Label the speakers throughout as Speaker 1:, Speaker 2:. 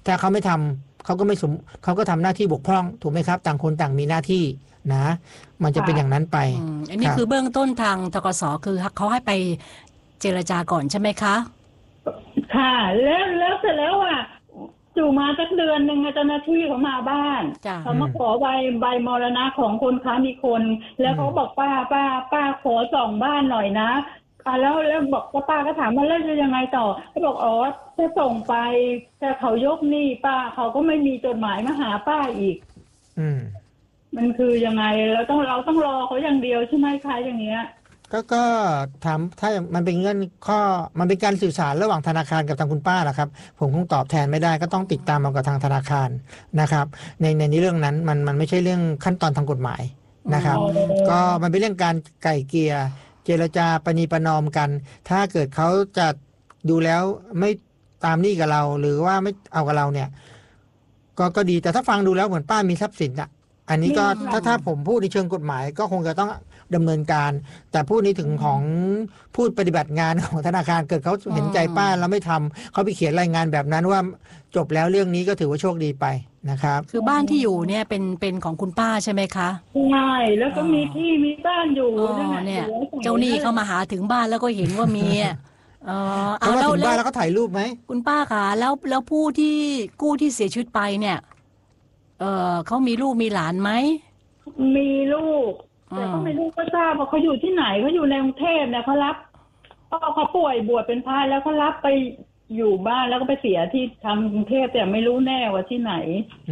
Speaker 1: ถ้าเขาไม่ทำเขาก็ไม่เขาก็ทำหน้าที่บกพร่องถูกไหมครับต่างคนต่างมีหน้าที่นะมันจะเป็นอย่างนั้นไป
Speaker 2: อันนี้คือเบื้องต้นทางธกสคือเขาให้ไปเจรจาก่อนใช่ไหมคะ
Speaker 3: ค่ะแล้วเสร็จแล้วอยู่มาสักเดือนหนึ่งเจ้าหน้าที่เขามาบ้านเขามาขอใบมรณะของคนค้ำอีกคนแล้วเขาบอกป้าขอส่องบ้านหน่อยนะแล้วบอกว่าป้าก็ถามว่าแล้วจะยังไงต่อเขาบอกอ๋อจะส่งไปแต่เขายกหนี้ป้าเขาก็ไม่มีจดหมายมาหาป้าอีกมันคือยังไงเราต้องรอเขาอย่างเดียวใช่ไหมคะอย่างเงี้ย
Speaker 1: ก็ถามถ้ามันเป็นเงื่อนข้อมันเป็นการสื่อสารระหว่างธนาคารกับทางคุณป้าแหละครับผมคงตอบแทนไม่ได้ก็ต้องติดตามเอากับทางธนาคารนะครับในนี้เรื่องนั้นมันไม่ใช่เรื่องขั้นตอนทางกฎหมายนะครับก็มันเป็นเรื่องการไก่เกลี่ยเจรจาประนีประนอมกันถ้าเกิดเขาจะดูแล้วไม่ตามหนี้กับเราหรือว่าไม่เอากับเราเนี่ยก็ดีแต่ถ้าฟังดูแล้วเหมือนป้ามีทรัพย์สินอันนี้ก็ถ้าผมพูดในเชิงกฎหมายก็คงจะต้องดำเนินการแต่พูดนี้ถึงของพูดปฏิบัติงานของธนาคารเกิดเขาเห็นใจป้าแล้วไม่ทำเขาไปเขียนรายงานแบบนั้นว่าจบแล้วเรื่องนี้ก็ถือว่าโชคดีไปนะครับ
Speaker 2: คือบ้านที่อยู่เนี่ยเป็นของคุณป้าใช่ไหมคะ
Speaker 3: ใช่แล้วก็มีที่มีบ้านอยู่
Speaker 2: เนี่ยเจ้าหนี้เข้ามาหาถึงบ้านแล้วก็เห็นว่ามี
Speaker 1: เขามาถึงบ้านแล้วเขาถ่ายรูปไหม
Speaker 2: คุณป้าคะแล้วผู้ที่กู้ที่เสียชีวิตไปเนี่ยเขามีลูกมีหลานไหม
Speaker 3: มีลูกแต่ก็ไม่รู้ก็ทราบว่าเขาอยู่ที่ไหนเขาอยู่ในกรุงเทพเนี่ยเขารับเขาป่วยบวชเป็นพระแล้วเขารับไปอยู่บ้านแล้วก็ไปเสียที่ทางกรุงเทพแต่ไม่รู้แน่ว่าที่ไหน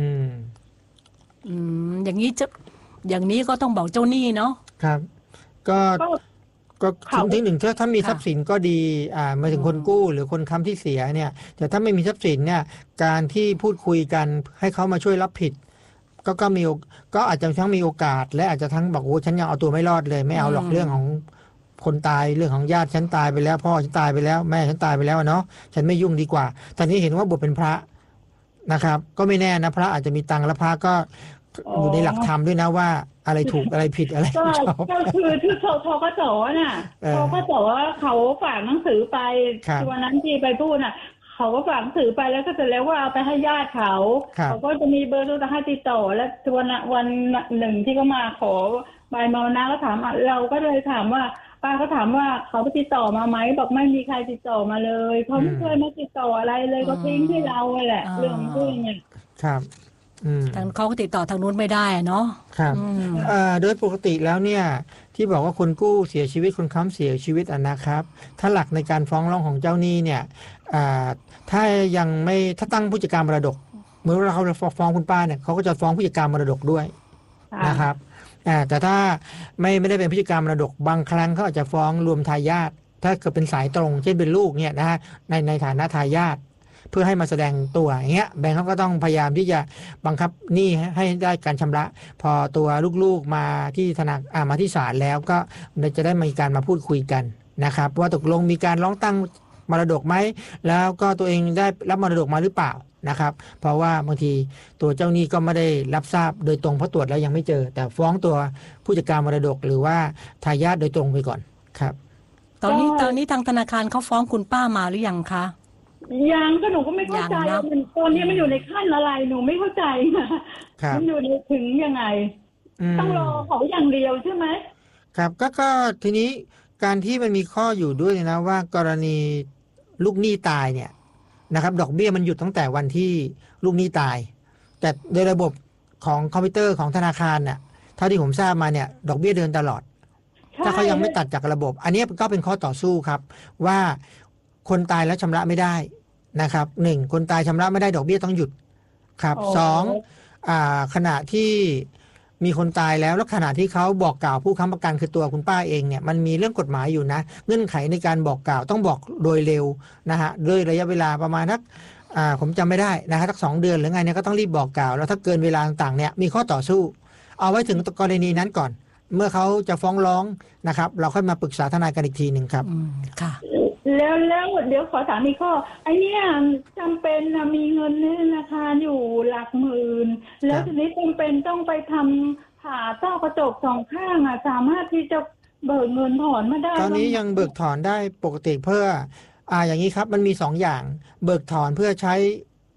Speaker 2: อย่างนี้ก็ต้องบอกเจ้าหนี้เนาะ
Speaker 1: ครับก็ทิ้งหนึ่งถ้ามีทรัพย์สินก็ดีมาถึงคนกู้หรือคนค้ำที่เสียเนี่ยแต่ถ้าไม่มีทรัพย์สินเนี่ยการที่พูดคุยกันให้เขามาช่วยรับผิดก็อาจจะทั้งมีโอกาสและอาจจะทั้งบอกโอ้ฉันยังเอาตัวไม่รอดเลยไม่เอาหรอกเรื่องของคนตายเรื่องของญาติฉันตายไปแล้วพ่อฉันตายไปแล้วแม่ฉันตายไปแล้วเนาะฉันไม่ยุ่งดีกว่าตอนนี้เห็นว่าบวชเป็นพระนะครับก็ไม่แน่นะพระอาจจะมีตังค์แล้วพระก็อยู่ในหลักธรรมด้วยนะว่าอะไรถูกอะไรผิดอะไร
Speaker 3: ก็คือที่ทกสน่ะทกสเขาฝากหนังสือไปวันนั้นที่ไปพูดน่ะเขาก็ฝากหนังสือไปแล้วก็เสร็จแล้วว่าเอาไปให้ญาติเขาก็จะมีเบอร์โทรศัพท์ให้ติดต่อและวันหนึ่งที่เขามาขอใบมรณะก็ถามเราก็เลยถามว่าป้าก็ถามว่าเขาไปติดต่อมาไหมบอกไม่มีใครติดต่อมาเลยเขาไม่เคยมาติดต่ออะไรเลยก็ทิ้งที่เราแหละเรื่องเนี่ย
Speaker 1: ครับ
Speaker 2: ทางเขาก็ติดต่อทางนู้นไม่ได้เนาะ
Speaker 1: ครับโดยปกติแล้วเนี่ยที่บอกว่าคนกู้เสียชีวิตคนค้ำเสียชีวิตนะครับถ้าหลักในการฟ้องร้องของเจ้าหนี้เนี่ยถ้ายังไม่ถ้าตั้งผู้จัดการมรดกเมื่อเราฟ้องคุณป้าเนี่ยเขาก็จะฟ้องผู้จัดการมรดกด้วยนะครับแต่ถ้าไม่ได้เป็นผู้จัดการมรดกบางครั้งเขาอาจจะฟ้องรวมทายาทถ้าเกิดเป็นสายตรงเช่นเป็นลูกเนี่ยนะฮะในฐานะทายาทเพื่อให้มาแสดงตัวอย่างเงี้ยแบงก์เขาก็ต้องพยายามที่จะบังคับหนี้ให้ได้การชำระพอตัวลูกๆมาที่มาที่ศาลแล้วก็จะได้มีการมาพูดคุยกันนะครับว่าตกลงมีการร้องตั้งมรดกไหมแล้วก็ตัวเองได้รับมรดกมาหรือเปล่านะครับเพราะว่าบางทีตัวเจ้าหนี้ก็ไม่ได้รับทราบโดยตรงเพราะตรวจแล้วยังไม่เจอแต่ฟ้องตัวผู้จัดการมรดกหรือว่าทายาทโดยตรงไปก่อนครับ
Speaker 2: ตอนนี้ทางธนาคารเขาฟ้องคุณป้ามาหรือยังคะ
Speaker 3: ยังก็หนูก็ไม่เข้าใจมันตอนนี้มันอยู่ในขั้นอะไรหนูไม่เข้าใจนะมันอยู่ในถึงยังไงต้องรอเขาอย่างเดียวใช่ไหม
Speaker 1: ครับก็ทีนี้การที่มันมีข้ออยู่ด้วยนะว่ากรณีลูกหนี้ตายเนี่ยนะครับดอกเบี้ยมันหยุดตั้งแต่วันที่ลูกหนี้ตายแต่โดยระบบของคอมพิวเตอร์ของธนาคารเนี่ยเท่าที่ผมทราบมาเนี่ยดอกเบี้ยเดินตลอดถ้าเขายังไม่ตัดจากระบบอันนี้ก็เป็นข้อต่อสู้ครับว่าคนตายแล้วชำระไม่ได้นะครับ1คนตายชำระไม่ได้ดอกเบี้ยต้องหยุดครับ2ขณะที่มีคนตายแล้วขณะที่เขาบอกกล่าวผู้ค้ำประกันคือตัวคุณป้าเองเนี่ยมันมีเรื่องกฎหมายอยู่นะเงื่อนไขในการบอกกล่าวต้องบอกโดยเร็วนะฮะด้วยระยะเวลาประมาณผมจำไม่ได้นะฮะสัก2 เดือนหรือไงเนี่ยก็ต้องรีบบอกกล่าวแล้วถ้าเกินเวลาต่างๆเนี่ยมีข้อต่อสู้เอาไว้ถึงกรณีนั้นก่อนเมื่อเขาจะฟ้องร้องนะครับเราค่อยมาปรึกษาทนายกันอีกทีหนึ่งครับ
Speaker 2: ค่ะ
Speaker 3: แล้วเดี๋ยวขอถามอีกข้อไอ้นี่จำเป็นมีเงินในธนาคารอยู่หลักหมื่นแล้วทีนี้จำเป็นต้องไปทำผ่าต้อกระจก2 ข้างสามารถที่จะเบิกเงินถอนมาได้
Speaker 1: ตอนนี้ยังเบิกถอนได้ปกติเพื่ออย่างนี้ครับมันมี2 อย่างเบิกถอนเพื่อใช้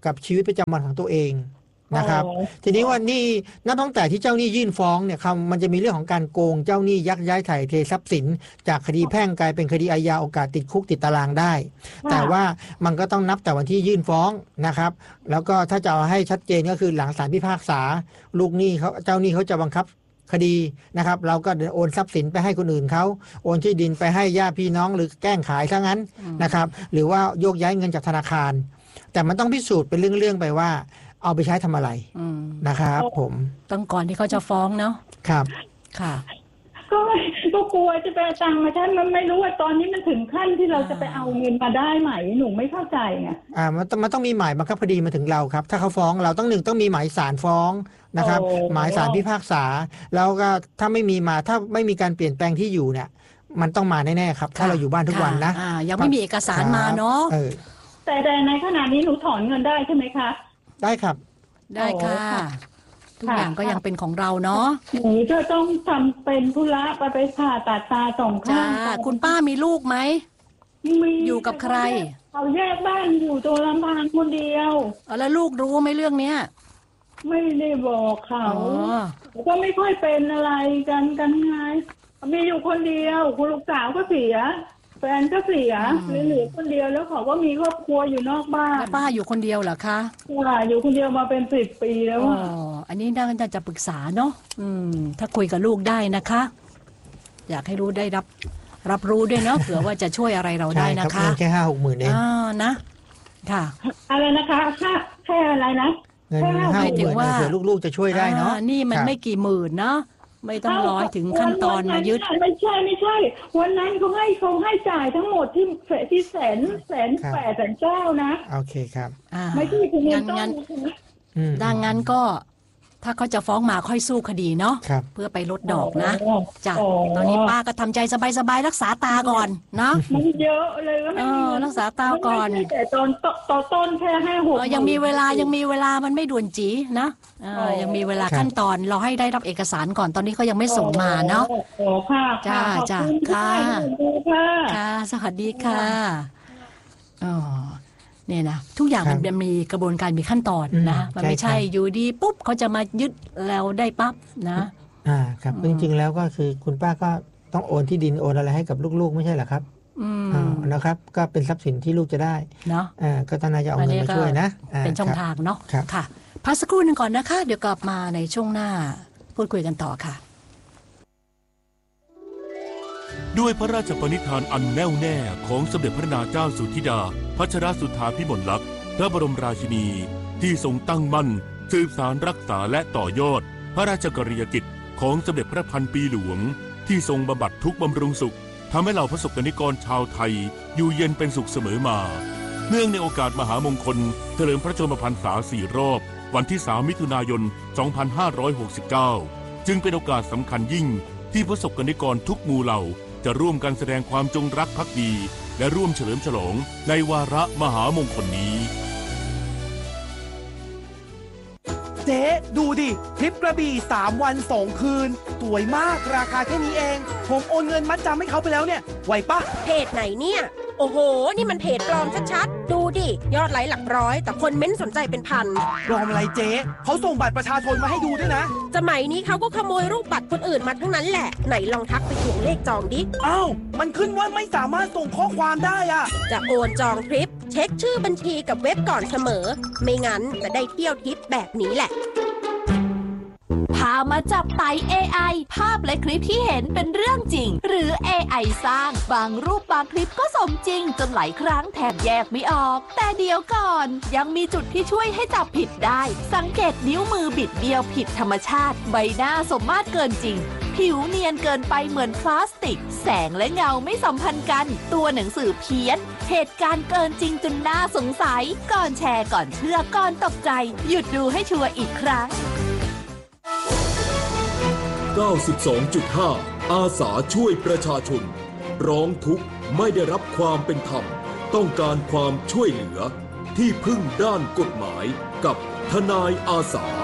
Speaker 1: กับชีวิตประจำวันของตัวเองนะครับทีนี้ว่านี่นับตั้งแต่ที่เจ้าหนี้ยื่นฟ้องเนี่ยมันจะมีเรื่องของการโกงเจ้าหนี้ยักย้ายถ่ายเททรัพย์สินจากคดีแพ่งกลายเป็นคดีอาญาโอกาสติดคุกติดตารางได้แต่ว่ามันก็ต้องนับแต่วันที่ยื่นฟ้องนะครับแล้วก็ถ้าจะเอาให้ชัดเจนก็คือหลังศาลพิพากษาลูกหนี้เขาเจ้าหนี้เขาจะบังคับคดีนะครับเราก็โอนทรัพย์สินไปให้คนอื่นเขาโอนที่ดินไปให้ญาติพี่น้องหรือแกล้งขายซะงั้นนะครับหรือว่าโยกย้ายเงินจากธนาคารแต่มันต้องพิสูจน์เป็นเรื่องๆไปว่าเอาไปใช้ทำอะไรนะครับผม
Speaker 2: ต้องก่อนที่เขาจะฟ้องเนาะ
Speaker 1: ครับ
Speaker 2: ค่ะ
Speaker 3: ก็กลัวจะไปตังค์มาท่านมันไม่รู้ว่าตอนนี้มันถึงขั้นที่เราจะไปเอาเงินมาได้ไหมหนูไม่เข้าใจไง
Speaker 1: มันต้องมีหมายบังคับคดีมาถึงเราครับถ้าเขาฟ้องเราต้องมีหมายศาลฟ้องนะครับหมายศาลพิพากษาแล้วก็ถ้าไม่มีมาถ้าไม่มีการเปลี่ยนแปลงที่อยู่เนี่ยมันต้องมาแน่ๆครับถ้าเราอยู่บ้านทุกวันนะ
Speaker 2: ยังไม่มีเอกสารมาเนาะ
Speaker 3: แต่ในขณะนี้หนูถอนเงินได้ใช่ไหมคะ
Speaker 1: ได้ครับ
Speaker 2: ได้ค่ะทุกอย่างก็ยังเป็นของเราเนาะ
Speaker 3: หนูจะต้องทำเป็นธุระไปผ่าตัดตา2 ข้าง
Speaker 2: คุณป้ามีลูกไหม
Speaker 3: มี
Speaker 2: อยู่กับใคร
Speaker 3: เขาแยกบ้านอยู่ตัวลำพังคนเดียว
Speaker 2: แล้วลูกรู้ไหมเรื่องเนี้ย
Speaker 3: ไม่ได้บอกเขาก็ไม่ค่อยเป็นอะไรกันไงมีอยู่คนเดียวคุณลูกสาวก็เสียแฟนก็เสียเหลือคนเดียวแล้วเขาก็มีครอบครัวอยู่นอกบ้าน
Speaker 2: ป้าอยู่คนเดียวเหรอคะ
Speaker 3: อยู่คนเดียวมาเป็น10 ปีแล้ว
Speaker 2: อันนี้น่าจะปรึกษาเนาะถ้าคุยกับลูกได้นะคะอยากให้รู้ได้รับรู้ด้วยเนาะเผื่อว่าจะช่วยอะไรเราได้นะคะ
Speaker 1: แค่50,000เอง
Speaker 2: นะค่ะ
Speaker 3: อะไรนะคะแค่อะไรนะ
Speaker 1: เงิน50,000เผื่อลูกๆจะช่วยได้เนาะ
Speaker 2: นี่มันไม่กี่หมื่นเนาะไม่ต้องร้อยถึงขั้นตอนมายึด
Speaker 3: ไม่ใช่วันนั้นเขาให้จ่ายทั้งหมดที่1,800,000นะ
Speaker 1: โอเคครับ
Speaker 3: ไม่ใช่ถึง
Speaker 2: งั้นดังนั้นก็ถ้าเขาจะฟ้องมาค่อยสู้คดีเนาะเพื่อไปลดดอกนะจ้ะตอนนี้ป้าก็ทำใจสบายๆรักษาตาก่อนเนาะ
Speaker 3: มันเยอะเลย
Speaker 2: รักษาตาก่อน
Speaker 3: แต่ตอนต้นแค่5-6
Speaker 2: ยังมีเวลามันไม่ด่วนจีนะยังมีเวลาขั้นตอนเราให้ได้รับเอกสารก่อนตอนนี้ก็ยังไม่ส่งมาเนาะ
Speaker 3: จ้า
Speaker 2: ค่ะสวัสดีค่ะเนี่ยนะทุกอย่างมันมีกระบวนการมีขั้นตอนนะมันไม่ใช่อยู่ดีปุ๊บเขาจะมายึดแล้วได้ปั๊บนะครับ
Speaker 1: จริงๆแล้วก็คือคุณป้าก็ต้องโอนที่ดินโอนอะไรให้กับลูกๆไม่ใช่เหรอครับนะครับก็เป็นทรัพย์สินที่ลูกจะได้
Speaker 2: เนาะ
Speaker 1: ก็ต้องน่าจะเอาเงินมาช่วยนะ
Speaker 2: เป็นช่องทางเนาะค่ะพักสักครู่นึงก่อนนะคะเดี๋ยวกลับมาในช่วงหน้าพูดคุยกันต่อค่ะ
Speaker 4: ด้วยพระราชปณิธานอันแน่วแน่ของสมเด็จพระนางเจ้าสุธิดาพัชรสุธาภิมลลักษณ์พระบรมราชินีที่ทรงตั้งมั่นสืบสานรักษาและต่อยอดพระราชกรณียกิจของสมเด็จพระพันปีหลวงที่ทรงบำบัดทุกข์บำรุงสุขทำให้เหล่าประสบกนิกรชาวไทยอยู่เย็นเป็นสุขเสมอมาเนื่องในโอกาสมหามงคลเฉลิมพระชนมพรรษา4 รอบวันที่3 มิถุนายน 2569จึงเป็นโอกาสสำคัญยิ่งที่ประสบกนิกรทุกหมู่เหล่าจะร่วมกันแสดงความจงรักภักดีและร่วมเฉลิมฉลองในวาระมหามงคลนี้
Speaker 5: เจ๊ดูดิทริปกระบี่3 วัน 2 คืนสวยมากราคาแค่นี้เองผมโอนเงินมัดจำให้เขาไปแล้วเนี่ยไหวปะ
Speaker 6: เพจไหนเนี่ยโอ้โหนี่มันเพจปลอมชัดๆดูดิยอดไลค์หลักร้อยแต่คนเม้นสนใจเป็นพัน
Speaker 5: ปลอมอะไรเจ๊เขาส่งบัตรประชาชนมาให้ดูด้วยนะ
Speaker 6: สมัยนี้เขาก็ขโมยรูปบัตรคนอื่นมาทั้งนั้นแหละไหนลองทักไปทวงเลขจองดิ
Speaker 5: อ้าวมันขึ้นว่าไม่สามารถส่งข้อความได้อะ
Speaker 6: จะโอนจองทริปเช็คชื่อบัญชีกับเว็บก่อนเสมอไม่งั้นจะได้เที่ยวทิปแบบนี้แหละ
Speaker 7: พามาจับไต่ AI ภาพและคลิปที่เห็นเป็นเรื่องจริงหรือ AI สร้างบางรูปบางคลิปก็สมจริงจนหลายครั้งแทบแยกไม่ออกแต่เดี๋ยวก่อนยังมีจุดที่ช่วยให้จับผิดได้สังเกตนิ้วมือบิดเบี้ยวผิดธรรมชาติใบหน้าสมมาตรเกินจริงผิวเนียนเกินไปเหมือนพลาสติกแสงและเงาไม่สัมพันธ์กันตัวหนังสือเพี้ยนเหตุการณ์เกินจริงจนน่าสงสัยก่อนแชร์ก่อนเชื่อก่อนตกใจหยุดดูให้ชัวร์อีกครั้ง
Speaker 8: 92.5 อาสาช่วยประชาชนร้องทุกข์ไม่ได้รับความเป็นธรรมต้องการความช่วยเหลือที่พึ่งด้านกฎหมายกับทนายอาสา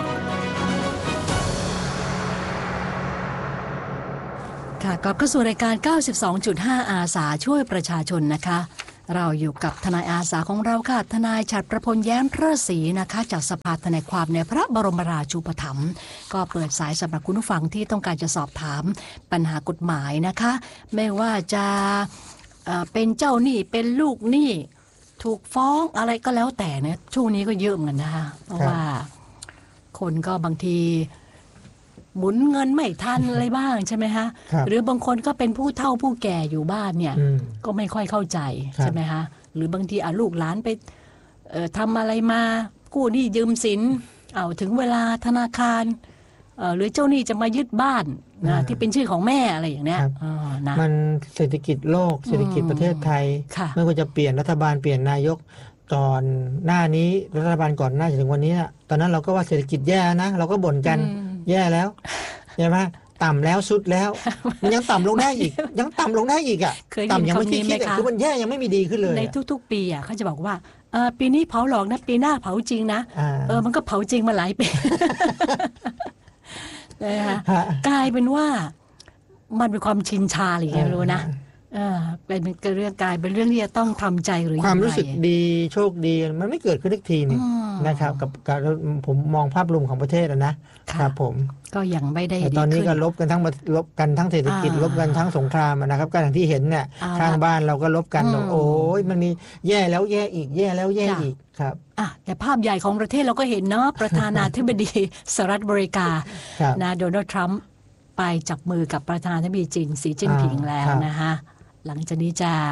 Speaker 2: ค่ะกลับเข้าสู่รายการ 92.5 อาสาช่วยประชาชนนะคะเราอยู่กับทนายอาสาของเราค่ะทนายฉัตรประพลแย้มเลิศศรีนะคะจากสภาทนายความในพระบรมราชูปถัมภ์ก็เปิดสายสำหรับคุณผู้ฟังที่ต้องการจะสอบถามปัญหากฎหมายนะคะไม่ว่าจะเป็นเจ้าหนี้เป็นลูกหนี้ถูกฟ้องอะไรก็แล้วแต่เนี่ยช่วงนี้ก็เยอะเหมือนกันนะคะเพราะว่าคนก็บางทีหมุนเงินไม่ทันอะไรบ้างใช่ไหมฮะหรือบางคนก็เป็นผู้เฒ่าผู้แก่อยู่บ้านเนี่ยก็ไม่ค่อยเข้าใจใช่ไหมฮะหรือบางทีลูกหลานไปทำอะไรมากู้หนี้ยืมสินเอาถึงเวลาธนาคารหรือเจ้าหนี้จะมายึดบ้านนะที่เป็นชื่อของแม่อะไรอย่างเนี้ยนะ
Speaker 1: มันเศรษฐกิจโลกเศรษฐกิจประเทศไทยไม่ว่าจะเปลี่ยนรัฐบาลเปลี่ยนนายกตอนหน้านี้รัฐบาลก่อนหน้าถึงวันนี้ตอนนั้นเราก็ว่าเศรษฐกิจแย่นะเราก็บ่นกันแย่แล้วใช่ไหมต่ำแล้วสุดแล้วมันยังต่ำลงได้อีกยังต่ำลงได้อีกอ่ะต่ำยังไม่คิดคือมันแย่ยังไม่มีดีขึ้นเลย
Speaker 2: ในทุกๆปีเขาจะบอกว่าปีนี้เผาหลอกนะปีหน้าเผาจริงนะมันก็เผาจริงมาหลายปีนะคะกลายเป็นว่ามันเป็นความชินชาหรือไงไม่รู้นะเป็นเรื่องกลายเป็นเรื่องที่จะต้องทำใจหรือ
Speaker 1: ความรู้สึกดีโชคดีมันไม่เกิดขึ้นทุกทีนี่นะครับกับผมมองภาพรวมของประเทศนะครับผม
Speaker 2: ก็ยังไม่ได้
Speaker 1: ตอนนี้ก็ลบกันทั้งเศรษฐกิจลบกันทั้งสงครามนะครับก็อย่างที่เห็นเนี่ยข้างบ้านเราก็ลบกันโอ้ยมันมีแย่แล้วแย่อีกแย่แล้วแย่อีกครับ
Speaker 2: แต่ภาพใหญ่ของประเทศเราก็เห็นเนาะประธานาธิบดีสหรัฐอเมริกานะโดนัลด์ทรัมป์ไปจับมือกับประธานาธิบดีจีนสีจิ้นผิงแล้วนะคะหลังจากนี้จะ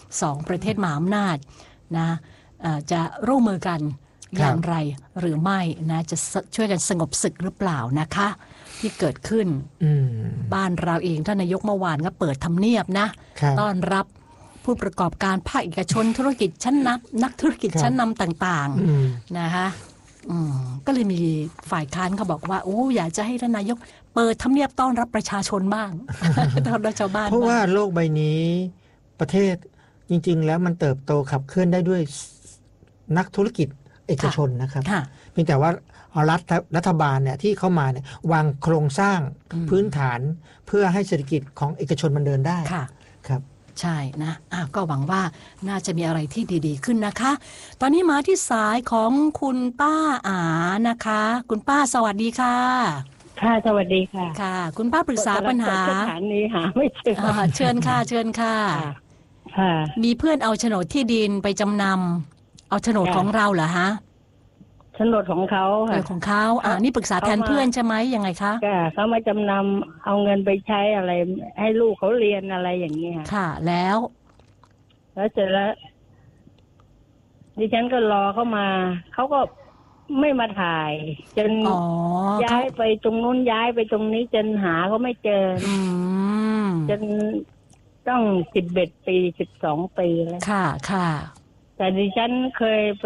Speaker 2: 2ประเทศมหาอำนาจนะจะร่วมมือกันอย่างไรหรือไม่นะจะช่วยกันสงบศึกหรือเปล่านะคะที่เกิดขึ้นบ้านเราเองท่านนายกเมื่อวานก็เปิดทำเนียบนะต้อนรับผู้ประกอบการภาคเอกชนธุรกิจชั้นนำนักธุรกิจชั้นนำต่างๆนะคะก็เลยมีฝ่ายค้านเขาบอกว่าอยากจะให้ท่านนายกเปิดทำเนียบต้อนรับประชาชนบ้างต้อนรับชาวบ้าน
Speaker 1: เพราะว่าโลกใบนี้ประเทศจริงๆแล้วมันเติบโตขับเคลื่อนได้ด้วยนักธุรกิจเอกชนนะครับเพียงแต่ว่ารัฐบาลเนี่ยที่เข้ามาเนี่ยวางโครงสร้างพื้นฐานเพื่อให้เศรษฐกิจของเอกชนมันเดินได้ครับ
Speaker 2: ใช่นะก็หวังว่าน่าจะมีอะไรที่ดีๆขึ้นนะคะตอนนี้มาที่สายของคุณป้าอานะคะคุณป้าสวัสดีค่ะ
Speaker 3: ค่ะสวัสดีค่ะ
Speaker 2: ค่ะคุณป้าปรึกษาปัญหา
Speaker 3: สถานีหาไม่เจอ
Speaker 2: เชิญค่ะเชิญค่ะมีเพื่อนเอาโฉนดที่ดินไปจำนำเอาโฉนดของเราเหรอฮะ
Speaker 3: โฉนดของเขาค่ะ
Speaker 2: ของเขานี่ปรึกษาแทนเพื่อนใช่ไหมยังไงคะ
Speaker 3: เขามาจำนำเอาเงินไปใช้อะไรให้ลูกเขาเรียนอะไรอย่างนี้
Speaker 2: ค่ะแล้ว
Speaker 3: เสร็จแล้วดิฉันก็รอเขามาเขาก็ไม่มาถ่ายจนย้ายไปตรงนู้นย้ายไปตรงนี้จนหาเขาไม่เจอจนต้อง11 ปี12 ปีแล้ว
Speaker 2: ค่ะ
Speaker 3: แต่ดิฉันเคยไป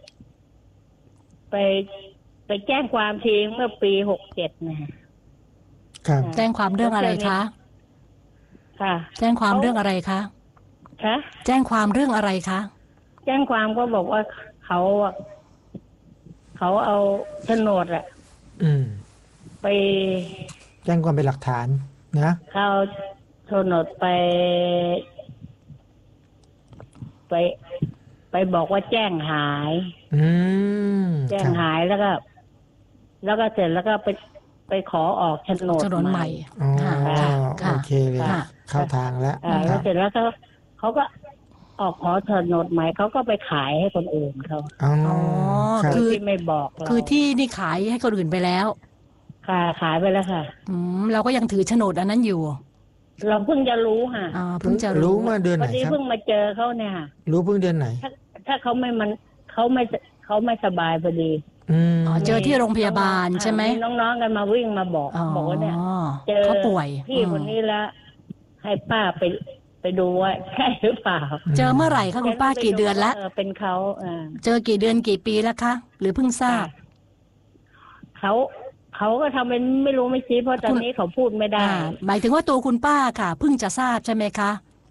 Speaker 3: แจ้งความทีเมื่อปี67
Speaker 1: นะครับ
Speaker 2: แจ้งความเรื่องอะไรคะ
Speaker 3: ค่ะ
Speaker 2: แจ้งความเรื่องอะไรคะแจ้งความเรื่องอะไรคะ
Speaker 3: แจ้งความก็บอกว่าเขาเอาโฉนดไป
Speaker 1: แจ้งความเป็นหลักฐานนะ
Speaker 3: เขาโฉนดไปบอกว่าแจ้งหายแจ้งหายแล้วก็เสร็จแล้วก็ไปขอออกโฉนดใหม่
Speaker 1: โอเคเลยเข้าทางแล้ว
Speaker 3: แล้วเสร็จแล้วเขาก็ออกขอโฉนดใหม่เขาก็ไปขายให้คนอื่นเขา
Speaker 2: คือ
Speaker 3: ที่ไม่บอก
Speaker 2: คือที่นี่ขายให้คนอื่นไปแล้ว
Speaker 3: ค่ะขายไปแล้วค่ะ
Speaker 2: เราก็ยังถือโฉนดอันนั้นอยู่
Speaker 3: เราเพิ่งจะรู้ค่ะ
Speaker 2: เพิ่งจะ
Speaker 1: รู้เมื่อเดือนไหนครับ
Speaker 3: เพิ่งมาเจอเขาเนี่ย
Speaker 1: รู้เพิ่งเดือนไหน
Speaker 3: ถ้าเขาไม่สบายพอดี
Speaker 2: เจอที่โรงพยาบาลใช่ไหม
Speaker 3: น้องๆกันมาวิ่งมาบอกว่าเนี่ย
Speaker 2: เจอเขาป่วย
Speaker 3: พี่คนนี้แล้วให้ป้าไปดูว่าใช่หรือเปล่า
Speaker 2: เจอเมื่อไหร่คะคุณป้ากี่เดือนแล้ว
Speaker 3: เป็นเขา
Speaker 2: เจอกี่เดือนกี่ปีแล้วคะหรือเพิ่งทราบ
Speaker 3: เขาก็ทำเป็นไม่รู้ไม่ชี้เพราะตอนนี้เขาพูดไม่ได้
Speaker 2: หมายถึงว่าตัวคุณป้าค่ะเพิ่งจะทราบใช่ไหมคะ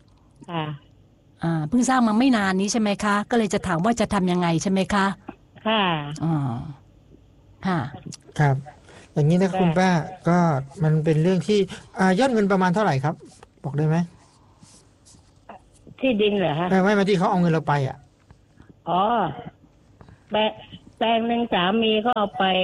Speaker 2: เพิ่งทราบมาไม่นานนี้ใช่ไหมคะก็เลยจะถามว่าจะทำยังไงใช่ไหมคะ
Speaker 3: ค่ะ
Speaker 2: ค่ะ
Speaker 1: ครับอย่างนี้นะคุณป้าก็มันเป็นเรื่องที่ยอดเงินประมาณเท่าไหร่ครับบอกได้ไหม
Speaker 3: ทที่ดินเหรอฮะ
Speaker 1: ไม่มาที่เขาเอาเงินเราไปอ่ะ
Speaker 3: อ๋อแปลงหนึ่งสามีเขาเอาไป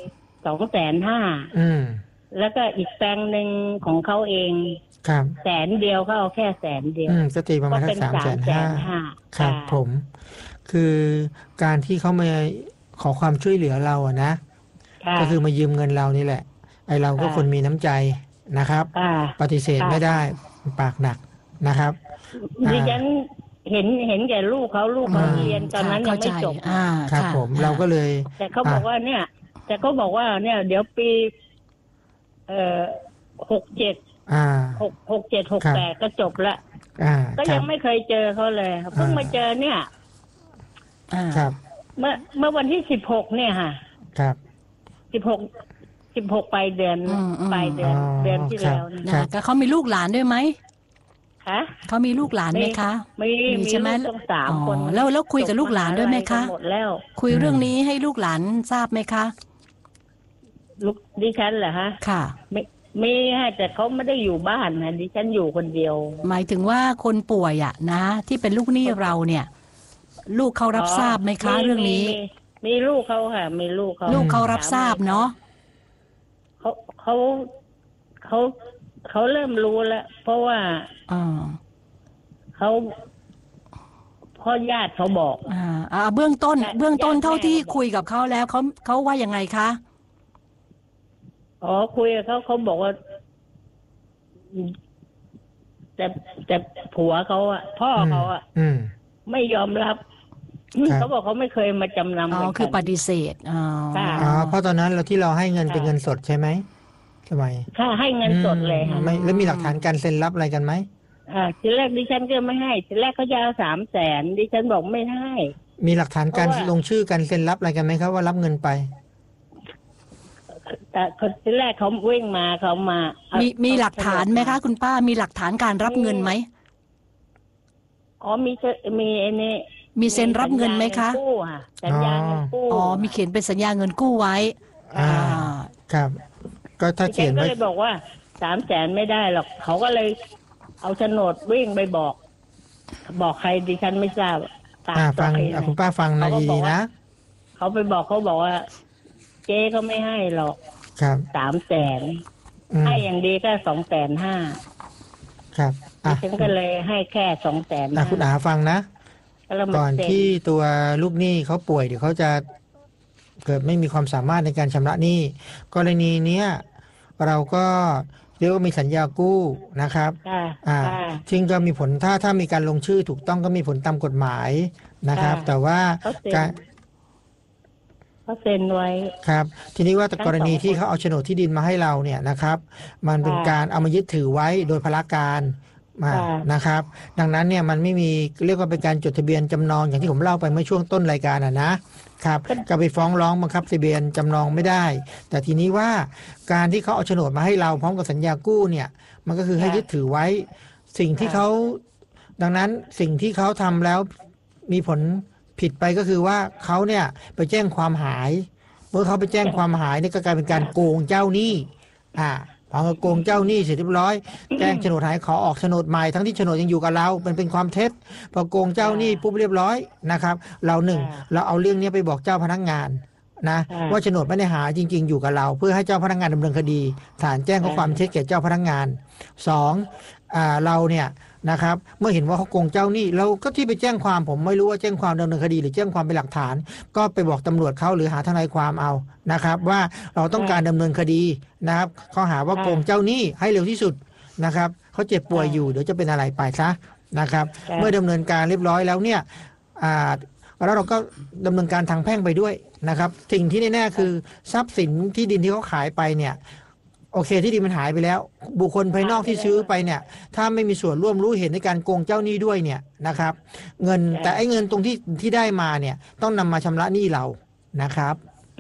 Speaker 3: 250,000แล้วก็อีกแปลงหนึ่งของเขาเอง
Speaker 1: ครับ
Speaker 3: 100,000เขาเอาแค่100,000
Speaker 1: ก็ตีประมาณสัก350,000ครับผมคือการที่เขามาขอความช่วยเหลือเราอะนะก็คือมายืมเงินเรานี่แหละไอเราก็คนมีน้ำใจนะครับปฏิเสธไม่ได้ปากหนักนะครับ
Speaker 3: ดิฉันเห็นแก่ลูกเขาเรียนตอนนั้นยังไม่จบ
Speaker 1: ครับผมเราก็เลย
Speaker 3: แต่เขาบอกว่าเนี่ยเดี๋ยวปี67 68ก็จบละก็ยังไม่เคยเจอเขาเลยเพิ่งมาเจอเนี่ย
Speaker 1: ครับ
Speaker 3: เมื่อวันที่16เนี่ยค่ะ
Speaker 1: ครับ
Speaker 3: 16ปลายเดือนเดือนที่แล้ว
Speaker 2: นะก็เขามีลูกหลานด้วยไหม
Speaker 3: คะ
Speaker 2: เขามีลูกหลานไหมคะ
Speaker 3: มีใช่ไหม3 คน
Speaker 2: แล้วคุยกับลูกหลานด้วยไหมคะ
Speaker 3: หมดแล้ว
Speaker 2: คุยเรื่องนี้ให้ลูกหลานทราบไหมคะ
Speaker 3: ลูกดิฉันเหรอฮะ
Speaker 2: ค่ะ
Speaker 3: มีแต่เขาไม่ได้อยู่บ้านนะดิฉันอยู่คนเดียว
Speaker 2: หมายถึงว่าคนป่วยอ่ะนะที่เป็นลูกหนี้เราเนี่ยลูกเขารับทราบไหมคะเรื่องนี้
Speaker 3: มีลูกเขาค่ะมีลูก
Speaker 2: เขารับทราบเนาะ
Speaker 3: เขาเริ่มรู้แล้วเพราะว่าเขาพ่อญาติเขาบอก
Speaker 2: เบื้องต้นเท่าที่คุยกับเขาแล้วเขาว่ายังไงคะ
Speaker 3: คุยกับเขาบอกว่าแต่ผัวเขาอะพ่อเขาอะไม่ยอมรับเขาบอกเขาไม่เคยมาจำนำ
Speaker 2: คือปฏิเสธ
Speaker 1: เพราะตอนนั้นที่เราให้เงินเป็นเงินสดใช่ไหมทำไม
Speaker 3: ค่ะให้เงินสดเลย
Speaker 1: ไม่แล้วมีหลักฐานการเซ็นรับอะไรกันไหม
Speaker 3: ทีแรกดิฉันก็ไม่ให้ทีแรกเขาจะเอา300,000ดิฉันบอกไม่ให้
Speaker 1: มีหลักฐานการลงชื่อการเซ็นรับอะไรกันไหมครับว่ารับเงินไป
Speaker 3: แต่คนที่แรกเขาวิ่งมาเขามา
Speaker 2: มีหลักฐานไหมคะคุณป้ามีหลักฐานการรับเงินไหม
Speaker 3: มีไอ้นี่
Speaker 2: มีเซ็นรับเงินไหมคะ
Speaker 3: สัญญาเงินกู้
Speaker 2: มีเขียนเป็นสัญญาเงินกู้ไว้
Speaker 1: ครับก็ถ้าเขียนไว้
Speaker 3: ก็เลยบอกว่า300,000ไม่ได้หรอกเขาก็เลยเอาโฉนดวิ่งไปบอกใครดิฉันไม่ทราบ
Speaker 1: ฟังคุณป้าฟังนะดีนะ
Speaker 3: เขาไปบอกเขาบอกว่าเจ๊ก็ไม่ให้หรอก
Speaker 1: ครับ
Speaker 3: 300,000ให้อย่างดีก็250,000
Speaker 1: ครับ
Speaker 3: ฉันก็เลยให้แค่250,000
Speaker 1: คุณอาฟังนะก่อนที่ตัวลูกหนี้เขาป่วยเดี๋ยวเขาจะเกิดไม่มีความสามารถในการชำระหนี้กรณีนี้เราก็เรียกว่ามีสัญญากู้นะครับซึ่งก็มีผลถ้ามีการลงชื่อถูกต้องก็มีผลตามกฎหมายนะครับแต่ว่าการ
Speaker 3: เซ็นไว้
Speaker 1: ครับทีนี้ว่ากรณีที่เขาเอาโฉนดที่ดินมาให้เราเนี่ยนะครับมันเป็นการเอามายึดถือไว้โดยพละการนะครับดังนั้นเนี่ยมันไม่มีเรียกว่าเป็นการจดทะเบียนจำนองอย่างที่ผมเล่าไปเมื่อช่วงต้นรายการนะครับก็ไปฟ้องร้องบังคับทะเบียนจำนองไม่ได้แต่ทีนี้ว่าการที่เขาเอาโฉนดมาให้เราพร้อมกับสัญญากู้เนี่ยมันก็คือให้ยึดถือไว้สิ่งที่เขาดังนั้นสิ่งที่เขาทำแล้วมีผลผิดไปก็คือว่าเขาเนี่ยไปแจ้งความหายเมื่อเขาไปแจ้งความหายนี่ก็กลายเป็นการโกงเจ้าหนี้พอโกงเจ้าหนี้เสร็จเรียบร้อยแจ้งโฉนดหายขอออกโฉนดใหม่ทั้งที่โฉนดยังอยู่กับเราเป็นความเท็จพอโกงเจ้าหนี้ปุ๊บเรียบร้อยนะครับเราเอาเรื่องนี้ไปบอกเจ้าพนักงานนะว่าโฉนดไม่ได้หายจริงๆอยู่กับเราเพื่อให้เจ้าพนักงานดำเนินคดีฐานแจ้งข้อความเท็จแก่เจ้าพนักงาน2เราเนี่ยนะครับเมื่อเห็นว่าเขาโกงเจ้าหนี้เราก็ที่ไปแจ้งความผมไม่รู้ว่าแจ้งความดำเนินคดีหรือแจ้งความเป็นหลักฐานก็ไปบอกตำรวจเขาหรือหาทนายความเอานะครับว่าเราต้องการดำเนินคดีนะครับข้อหาว่าโกงเจ้าหนี้ให้เร็วที่สุดนะครับเขาเจ็บป่วยอยู่เดี๋ยวจะเป็นอะไรไปซะนะครับเมื่อดำเนินการเรียบร้อยแล้วเนี่ยแล้วเราก็ดำเนินการทางแพ่งไปด้วยนะครับสิ่งที่แน่ๆคือทรัพย์สินที่ดินที่เขาขายไปเนี่ยโอเคที่ดินมันหายไปแล้วบุคคลภายนอกที่ซื้อไปเนี่ยถ้าไม่มีส่วนร่วมรู้เห็นในการโกงเจ้าหนี้ด้วยเนี่ยนะครับเงินแต่ไอ้เงินตรงที่ได้มาเนี่ยต้องนำมาชำระหนี้เรานะครับ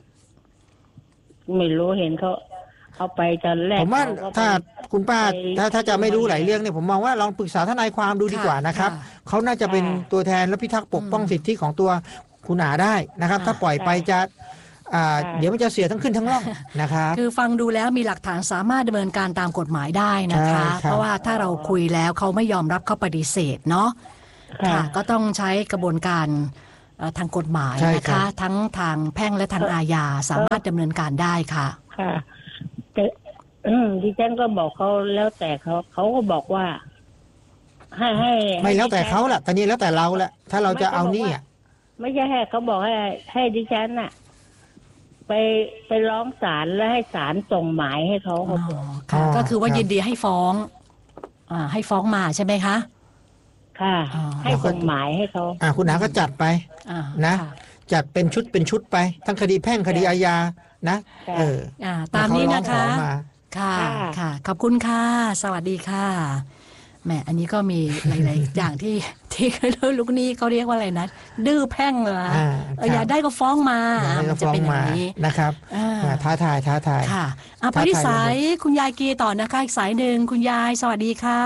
Speaker 3: ไม่รู้เห็นเขาไปตอนแรก
Speaker 1: ผมว่าถ้าคุณป้าถ้าจะไม่รู้หลายเรื่องเนี่ยผมมองว่าลองปรึกษาทนายความดูดีกว่านะครับเขาน่าจะเป็นตัวแทนและพิทักษ์ปกป้องสิทธิของตัวคุณอาได้นะครับถ้าปล่อยไปจะเดี๋ยวมันจะเสียทั้งขึ้นทั้งล่องนะครับ
Speaker 2: คือฟังดูแล้วมีหลักฐานสามารถดำเนินการตามกฎหมายได้นะคะเพราะว่าถ้าเราคุยแล้วเขาไม่ยอมรับเขาปฏิเสธเนาะค่ะก็ต้องใช้กระบวนการทางกฎหมายนะคะทั้งทางแพ่งและทางอาญาสามารถดำเนินการได้ค่ะ
Speaker 3: ค่ะแต่ดิฉันก็บอกเขาแล้วแต่เขาก็บอกว่าให้
Speaker 1: ไม่แล้วแต่เขาแหละตอนนี้แล้วแต่เราแหละถ้าเราจะเอานี่
Speaker 3: ไม่ใช่ให้เขาบอกให้ดิฉันน่ะไปร้องศาลแล้วให้ศาลส่งหมายให้เขา
Speaker 2: ค่ะก็คือว่ายินดีให้ฟ้องให้ฟ้องมาใช่ไหมคะ
Speaker 3: ค่ะให้ส่งหมายให้เขา
Speaker 1: คุณนาก็จัดไปนะจัดเป็นชุดไปทั้งคดีแพ่งคดีอาญานะ
Speaker 2: ตามนี้นะคะค่ะค่ะขอบคุณค่ะสวัสดีค่ะแหมอันนี้ก็มีหลายๆอย่างที่ลูกนี้เขาเรียกว่าอะไรนะดื้อแพ่งเหรออยากได้ก็ฟ้องมามันจะเป็นอย่างนี้
Speaker 1: นะครับท้าทาย
Speaker 2: ค่ะไปที่สายคุณยายกีต่อนะคะอีกสายหนึ่งคุณยายสวัสดีค่ะ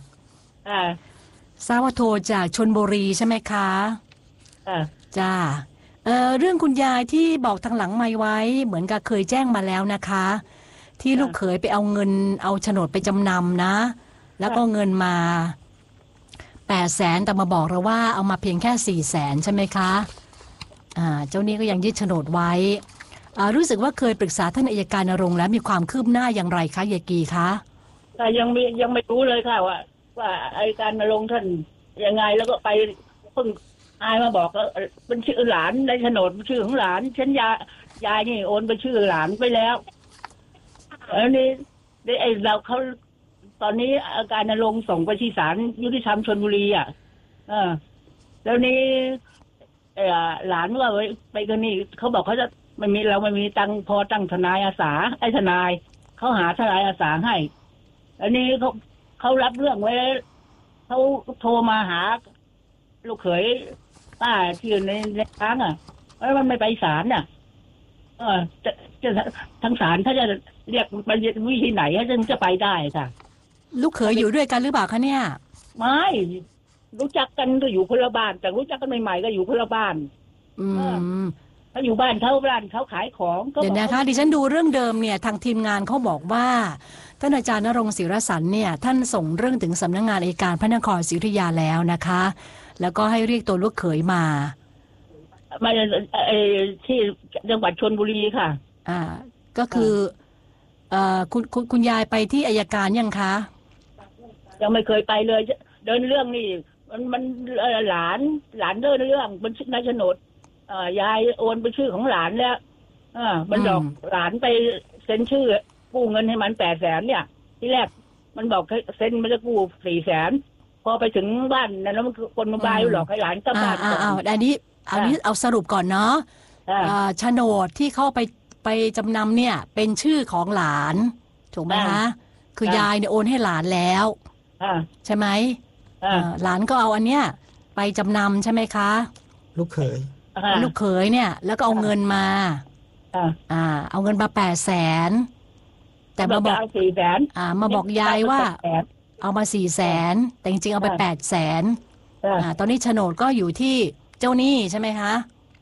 Speaker 2: ทราบว่าโทรจากชลบุรีใช่ไหมคะจ้าเรื่องคุณยายที่บอกทางหลังไมค์ไว้เหมือนกับเคยแจ้งมาแล้วนะคะที่ลูกเขยไปเอาเงินเอาโฉนดไปจำนำนะแล้วก็เงินมา800,000แต่มาบอกเราว่าเอามาเพียงแค่400,000ใช่ไหมคะเจ้านี้ก็ยังยึดโฉนดไว้รู้สึกว่าเคยปรึกษาท่านอัยการณรงค์แล้วมีความคืบหน้าอย่างไรคะยายกีคะ
Speaker 3: ยังไม่รู้เลยค่ะว่าอัยการณรงค์ท่านยังไงแล้วก็ไปเพิ่งอายมาบอกก็เป็นชื่อหลานในโฉนดชื่อของหลานฉันยายนี่โอนไปชื่อหลานไปแล้วแล้วนี่ไอ้เราเขาตอนนี้อาการณรงค์ส่งไปที่ศาลยุติธรรมชลบุรีแล้วนี้หลานว่าไปกันนี่เขาบอกเขาจะไม่มีตังพอตั้งทนายอาสาทนายเขาหาทนายอาสาให้แล้วนี้เขารับเรื่องไว้เขาโทรมาหาลูกเขยป้าที่อยู่ในค้างแล้วมันไม่ไปศาลจะทางศาลถ้าจะเรียกไปวิธีไหนจะไปได้ค่ะ
Speaker 2: ลูกเขยอยู่ด้วยกันหรือเปล่าคะเนี่ย
Speaker 3: ไม่รู้จักกันก็อยู่คนละบ้านแต่รู้จักกันใหม่ๆก็อยู่คนละบ้านเขาอยู่บ้านเขาขายของ
Speaker 2: เดี๋ยวนะคะดิฉันดูเรื่องเดิมเนี่ยทางทีมงานเขาบอกว่าท่านอาจารย์ณรงค์ศิรสันเนี่ยท่านส่งเรื่องถึงสำนักงานอัยการพระนครศรีอยุธยาแล้วนะคะแล้วก็ให้เรียกตัวลูกเขยมา
Speaker 3: ที่จังหวัดชลบุรีค่ะ
Speaker 2: ก็คือคุณยายไปที่อัยการยังคะ
Speaker 3: ยังไม่เคยไปเลยเดินเรื่องนี่มันหลานเดินเรื่องมันในโฉนดยายโอนไปชื่อของหลานแล้วมันบอกหลานไปเซ็นชื่อกู้เงินให้มัน800,000เนี่ยที่แรกมันบอกเซ็นมันจะกู้400,000พอไปถึงบ้านนั้นแล้วมันคนมาบายหลอกให้หลานกลับบ้าน
Speaker 2: อันนี้เอาสรุปก่อนเนาะโฉนดที่เข้าไปจำนำเนี่ยเป็นชื่อของหลานถูกไหมคะคือยายเนี่ยโอนให้หลานแล้วใช่ไหมหลานก็เอาอันเนี้ยไปจำนำใช่ไหมคะ
Speaker 1: ลูกเขย
Speaker 2: เนี่ยแล้วก็เอาเงินมาเอาเงินมา800,000แต่มาบอก400,000มาบอกยายว่าเอามา400,000แต่จริงๆเอาไป800,000ตอนนี้โฉนดก็อยู่ที่เจ้าหนี้ใช่ไหมคะ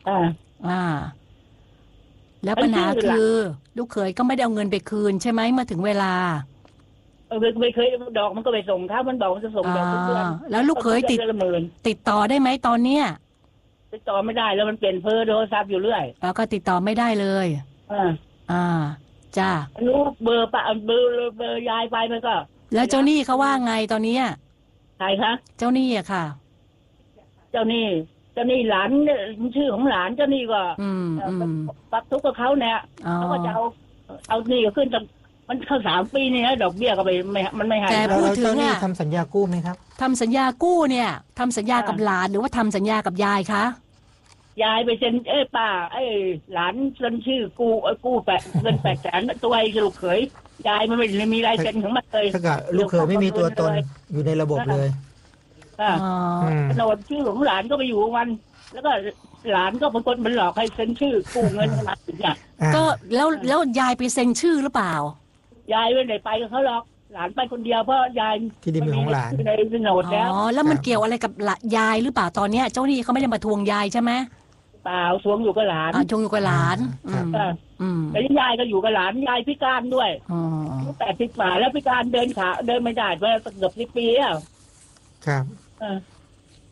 Speaker 2: แล้วปัญหาคือลูกเขยก็ไม่ได้เอาเงินไปคืนใช่ไหมเมื่อถึงเวลา
Speaker 3: ไม่เคยดอกมันก็ไปส่งเขามันบอกจะส่งดอกทุกเดือน
Speaker 2: แล้วลูกเขยติดต่อได้ไหมตอนเนี้ย
Speaker 3: ติดต่อไม่ได้แล้วมันเปลี่ยนเบอร์โทรศัพท์อยู่เรื่อย
Speaker 2: แล้วก็ติดต่อไม่ได้เลยจ้า
Speaker 3: รู้เบอร์ปะเบอร์ยายไปมันก็
Speaker 2: แล้วเจ้าหนี้เขาว่าไงตอนนี้
Speaker 3: ใครคะ
Speaker 2: เจ้าหนี้อะค่ะ
Speaker 3: เจ้าหนี้หลานชื่อของหลานเจ้าหนี้ก็ปรับทุกข์กับเขาเนี่ยเขาก็จะเอาหนี้ก็ขึ้นมันเข้า3 ปีนี่นะดอกเบี้ยก็ไปมันไม่ให้
Speaker 2: แต่พูดถึง
Speaker 1: ทำสัญญากู้ไหมครับ
Speaker 2: ทำสัญญากู้เนี่ยทำสัญญากับหลานหรือว่าทำสัญญากับยายคะ
Speaker 3: ยายไปเซ็นป้าหลานเซ็นชื่อกู้เงิน800,000ตัวไอ้ลูกเขยยายมันไม่มีลายเซ็นของมันเลย
Speaker 1: ถ้าเกิดลูกเขยไม่มีตัวตนอยู่ในระบบเลย
Speaker 3: โฉนดชื่อของหลานก็ไปอยู่วันแล้วก็หลานก็เป็นคนมันหลอกให้เซ็นชื่อกู้เงินมาเนี่ย
Speaker 2: ก็แล้วยายไปเซ็นชื่อหรือเปล่าย
Speaker 3: ายไม่ได้ไปกับเขาหรอกหลานไปคนเดียวเพราะยาย
Speaker 1: ที่ดินของหลาน
Speaker 3: ในโฉนดแล้ว
Speaker 2: แล้วมันเกี่ยวอะไรกับยายหรือเปล่าตอนเนี้ยเจ้าหนี้เขาไม่ได้มาทวงยายใช่ไหม
Speaker 3: เปล่าทวงอยู่กับหลาน
Speaker 2: ทวงอยู่กับหลาน
Speaker 3: แต่ยายก็อยู่กับหลานยายพิการด้วย80 กว่าแล้วพิการเดินไม่ได้มาเกือบ10 ปีแล้ว
Speaker 1: ครับ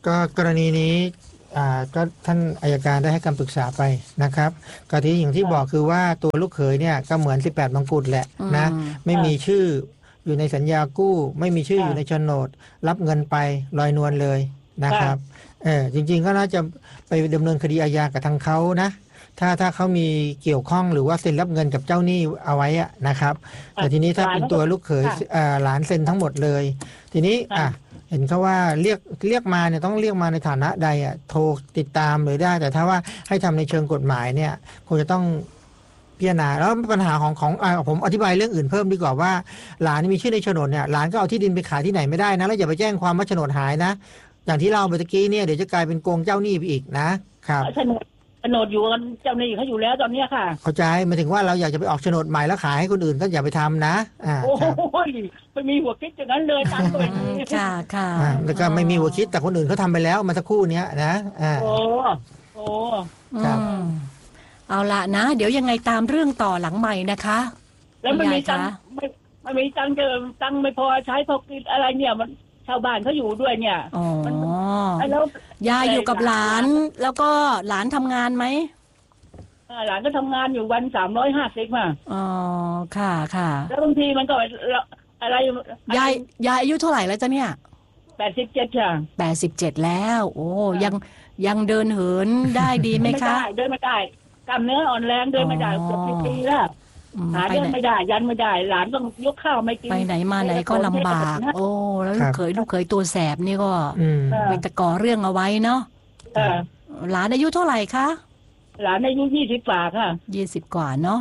Speaker 1: ก็กรณีนี้ก็ท่านอัยการได้ให้คำปรึกษาไปนะครับก็ที่อย่างที่บอกคือว่าตัวลูกเขยเนี่ยก็เหมือน18มงกุฎแหละนะไม่มีชื่ออยู่ในสัญญากู้ไม่มีชื่ออยู่ในโฉนดรับเงินไปลอยนวลเลยนะครับจริงๆก็น่าจะไปดำเนินคดีอาญากับทางเขานะถ้าเขามีเกี่ยวข้องหรือว่าเซ็นรับเงินกับเจ้าหนี้เอาไว้นะครับแต่ทีนี้ถ้าเป็นตัวลูกเขยหลานเซ็นทั้งหมดเลยทีนี้เห็นเขาว่าเรียกมาเนี่ยต้องเรียกมาในฐานะใดโทรติดตามเลยได้แต่ถ้าว่าให้ทำในเชิงกฎหมายเนี่ยคงจะต้องพิจารณาแล้วปัญหาของผมอธิบายเรื่องอื่นเพิ่มดีกว่าว่าหลานมีชื่อในโฉนดเนี่ยหลานก็เอาที่ดินไปขายที่ไหนไม่ได้นะแล้วอย่าไปแจ้งความว่าโฉนดหายนะอย่างที่เราเมื่อกี้เนี่ยเดี๋ยวจะกลายเป็นโกงเจ้าหนี้ไปอีกนะครับ
Speaker 3: โฉนดอยู่กันเจ้าหนี้เขาอยู่แล้วตอนนี้ค่ะ
Speaker 1: เข้าใจหมายถึงว่าเราอยากจะไปออกโฉนดใหม่แล้วขายให้คนอื่นก็อย่าไปทำนะ
Speaker 3: โอ้ยไม่มีหัวคิดอย่างนั้นเลยตามตัวนี้
Speaker 2: ค่ะ
Speaker 1: แล้วก็ไม่มีหัวคิดแต่คนอื่นเขาทำไปแล้วมาสักครู่นี้นะ
Speaker 3: โอ้
Speaker 1: ครับ
Speaker 2: เอาละนะเดี๋ยวยังไงตามเรื่องต่อหลังใหม่นะคะ
Speaker 3: แล้วไม่มีตังค์ไม่มีตังค์ตังค์ไม่พอใช้พอกินอะไรเนี่ยมันชาวบ้านเขาอยู่ด้วยเนี่ย
Speaker 2: แล้วยายอยู่กับหลานแล้วก็หลานทำงานไหม
Speaker 3: หลานก็ทำงานอยู่วัน350มา
Speaker 2: อ๋อค่ะ
Speaker 3: แล้วบางทีมันก็อะไร
Speaker 2: ยายอายุเท่าไหร่แล้วจ๊ะเนี่ย
Speaker 3: 87ค่ะ
Speaker 2: 87แล้วโอ้ยังเดินเหินได้ดีไหมคะ
Speaker 3: เดินไม่ได้กล้ามเนื้ออ่อนแรงเดินไม่ได้เกือบปีแล้วหาเดินไม่ได้ยันไม่ได้หลานต้องยกข้าวไม่กิน
Speaker 2: ไปไหนมาไหนก็ลำบากโอ้แล้วลูกเขยตัวแสบนี่ก็เป็นตะก่อเรื่องเอาไว้เนาะหลานอายุเท่าไหร่คะ
Speaker 3: หลานอายุ20 กว่าค่ะ
Speaker 2: 20 กว่าเนาะ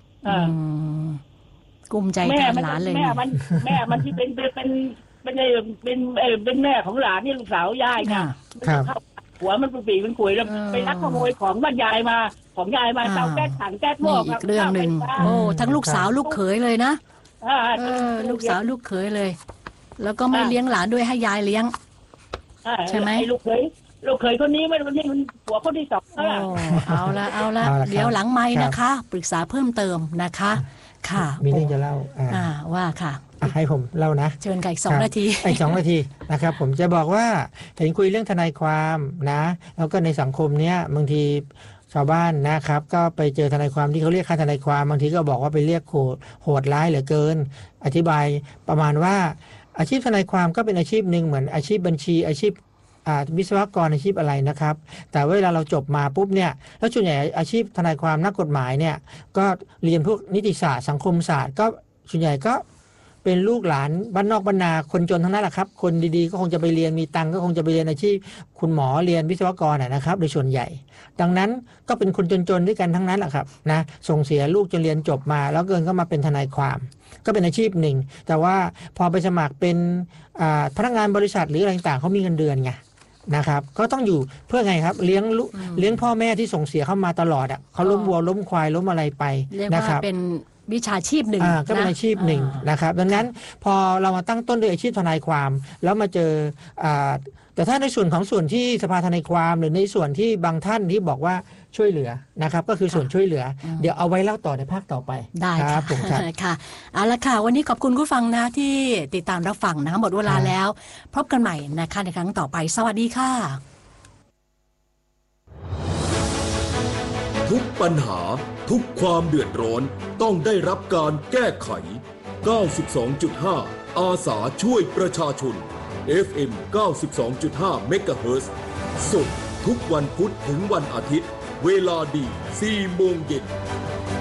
Speaker 2: กุ้มใจแทนหลานเลย
Speaker 3: แม่มันที่เป็นแม่ของหลานนี่ลูกสาวยายค่ะหัวมันปีมันขุยแล้วไปลักขโมยของบ้านยายมาของยายมาเตาแก๊สถังแก๊สหม้อ
Speaker 2: อีกเรื่องนึงโอ้ทั้งลูกสาวลูกเขยเลยนะลูกสาวลูกเขยเลยแล้วก็ไม่เลี้ยงหลานด้วยให้ยายเลี้ยงใช่ไหม
Speaker 3: ลูกเขยคนนี้มันผัวคนที่2แล้ว
Speaker 2: เอาละเดี๋ยวหลังไมค์นะคะปรึกษาเพิ่มเติมนะคะค่ะ
Speaker 1: มีเรื่องจะเล่า
Speaker 2: ว่าค่ะ
Speaker 1: ให้ผมเล่านะ
Speaker 2: เชิญอีก2 นาที
Speaker 1: อีก2 นาทีนะครับผมจะบอกว่าเห็นคุยเรื่องทนายความนะแล้วก็ในสังคมเนี้ยบางทีชาวบ้านนะครับก็ไปเจอทนายความที่เขาเรียกค่าทนายความบางทีก็บอกว่าไปเรียกโหดร้ายเหลือเกินอธิบายประมาณว่าอาชีพทนายความก็เป็นอาชีพหนึ่งเหมือนอาชีพบัญชีอาชีพวิศวกรอาชีพอะไรนะครับแต่เวลาเราจบมาปุ๊บเนี่ยแล้วส่วนใหญ่อาชีพทนายความนักกฎหมายเนี่ยก็เรียนพวกนิติศาสตร์สังคมศาสตร์ก็ส่วนใหญ่ก็เป็นลูกหลานบ้านนอกบ้านนาคนจนทั้งนั้นแหละครับคนดีๆก็คงจะไปเรียนมีตังก็คงจะไปเรียนอาชีพคุณหมอเรียนวิศวกรนะครับโดยส่วนใหญ่ดังนั้นก็เป็นคนจนๆด้วยกันทั้งนั้นแหละครับนะส่งเสียลูกจนเรียนจบมาแล้วเกินก็มาเป็นทนายความก็เป็นอาชีพหนึ่งแต่ว่าพอไปสมัครเป็นพนักงานบริษัทหรืออะไรต่างๆเขามีเงินเดือนไงนะครับก็ต้องอยู่เพื่อไงครับเลี้ยงพ่อแม่ที่ส่งเสียเข้ามาตลอดเขาล้มวัวล้มควายล้มอะไรไปนะครับ
Speaker 2: เป็นวิชาชีพหนึ่ง
Speaker 1: ก็เป็นอาชีพหนึ่งนะครับดังนั้นพอเรามาตั้งต้นด้วยอาชีพทนายความแล้วมาเจอแต่ถ้าในส่วนที่สภาทนายความหรือในส่วนที่บางท่านที่บอกว่าช่วยเหลือนะครับก็คือส่วนช่วยเหลือเดี๋ยวเอาไว้เล่าต่อในภาคต่อไป
Speaker 2: ได้ครับผมค่ะเอาละค่ะวันนี้ขอบคุณผู้ฟังนะที่ติดตามรับฟังนะหมดเวลาแล้วพบกันใหม่นะคะในครั้งต่อไปสวัสดีค่ะ
Speaker 8: ทุกปัญหาทุกความเดือดร้อนต้องได้รับการแก้ไข 92.5 อาสาช่วยประชาชน FM 92.5 เมกะเฮิรตซ์สดทุกวันพุธถึงวันอาทิตย์เวลาดี 4 โมงเย็น